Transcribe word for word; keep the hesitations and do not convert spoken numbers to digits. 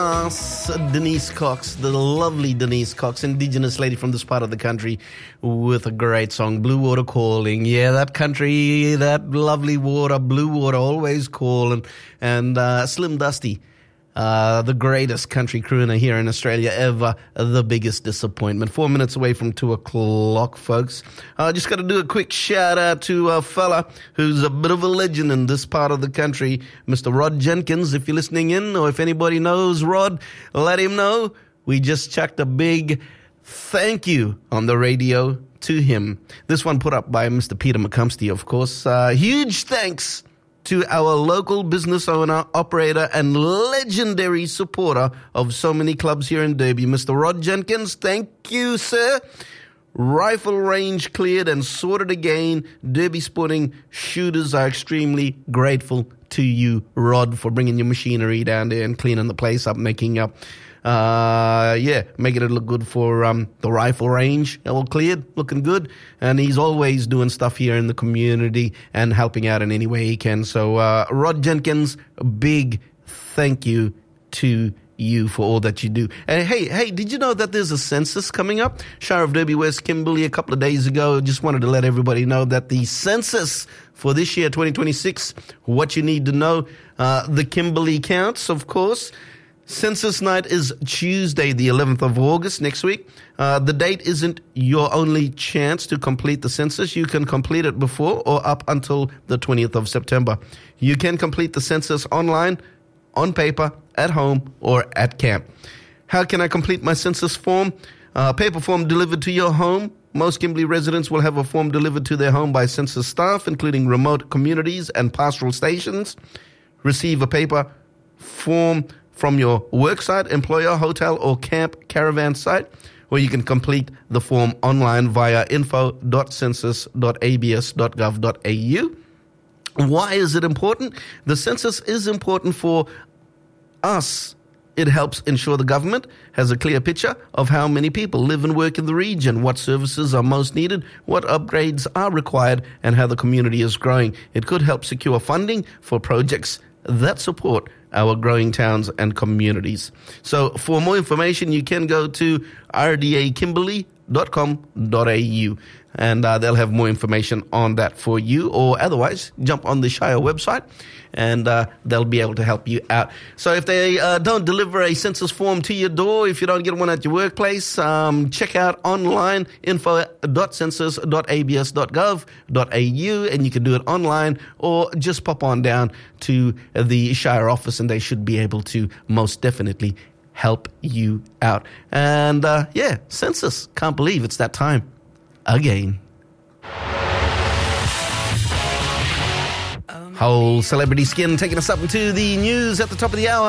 Denise Cox, the lovely Denise Cox, indigenous lady from this part of the country with a great song, Blue Water Calling. Yeah, that country, that lovely water, blue water, always calling. And uh, Slim Dusty, uh, the greatest country crooner here in Australia ever, the biggest disappointment. Four minutes away from two o'clock, folks. I uh, just got to do a quick shout out to a fella who's a bit of a legend in this part of the country, Mister Rod Jenkins. If you're listening in, or if anybody knows Rod, let him know. We just chucked a big thank you on the radio to him. This one put up by Mister Peter McCumsty, of course. Uh, huge thanks to our local business owner, operator, and legendary supporter of so many clubs here in Derby, Mister Rod Jenkins. Thank you, sir. Rifle range cleared and sorted again. Derby Sporting shooters are extremely grateful to you, Rod, for bringing your machinery down there and cleaning the place up, making up, uh, yeah, making it look good for um, the rifle range. All cleared, looking good. And he's always doing stuff here in the community and helping out in any way he can. So, uh, Rod Jenkins, a big thank you to you for all that you do. And hey, hey, did you know that there's a census coming up? Shire of Derby West Kimberley a couple of days ago just wanted to let everybody know that the census for this year, twenty twenty-six, what you need to know, uh, the Kimberley counts, of course. Census night is Tuesday, the eleventh of August, next week. Uh, the date isn't your only chance to complete the census. You can complete it before or up until the twentieth of September. You can complete the census online, on paper, at home, or at camp. How can I complete my census form? Uh, paper form delivered to your home. Most Kimberley residents will have a form delivered to their home by census staff, including remote communities and pastoral stations. Receive a paper form from your worksite, employer, hotel, or camp caravan site, or you can complete the form online via info dot census dot a b s dot gov dot a u. Why is it important? The census is important for us. It helps ensure the government has a clear picture of how many people live and work in the region, what services are most needed, what upgrades are required, and how the community is growing. It could help secure funding for projects that support our growing towns and communities. So for more information, you can go to r d a kimberley dot com dot a u, and uh, they'll have more information on that for you, or otherwise jump on the Shire website and uh, they'll be able to help you out. So if they uh, don't deliver a census form to your door, if you don't get one at your workplace, um, check out online info dot census dot a b s dot gov dot a u, and you can do it online, or just pop on down to the Shire office and they should be able to most definitely help you out. And uh, yeah, census, can't believe it's that time again. Whole Celebrity Skin taking us up into the news at the top of the hour.